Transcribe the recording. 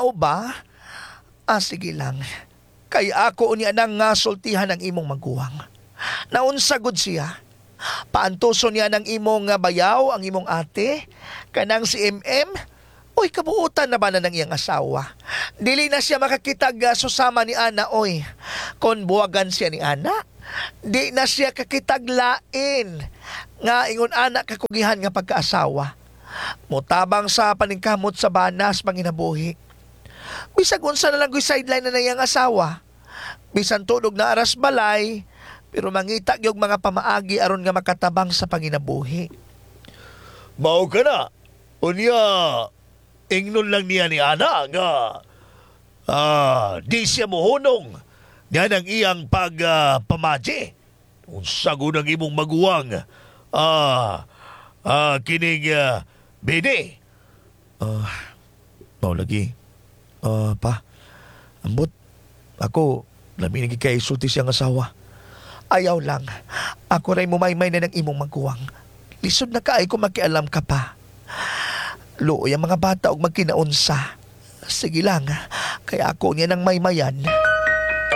mao ba? Sige lang. Kay ako niya nang nga sultihan ang imong maguwang. Naunsagod siya. Paantuso niya ng imong nga bayaw ang imong ate, kanang si MM. Oy, kabuutan na ba na ng iyang asawa? Dili na siya makakitag susama ni Ana, oy. Kon buwagan siya ni Ana, di na siya kakitaglain. Nga ingon ana kakugihan nga pagkaasawa. Mutabang sa paningkamot sa banas panginabuhi. Bisag unsa na lang ko'y sideline na iyang asawa. Bisan tulog na aras balay, pero mangita yung mga pamaagi aron nga makatabang sa panginabuhi. Mao ka na. Unya, ingnon lang niya ni Ana nga. Di siya mohunong. Yan ang iyang pagpamaji. Unsago ng imong maguwang. Kining bede. Mao lagi. Pa, ambot. Ako, naminig kay sulti siyang asawa. Ayaw lang. Ako rin mumaymay na ng imong maguwang. Lisod na kaay ko makialam ka pa. Luoy ang mga bata og magkinaunsa. Sige lang, kaya ako niya nang maymayan.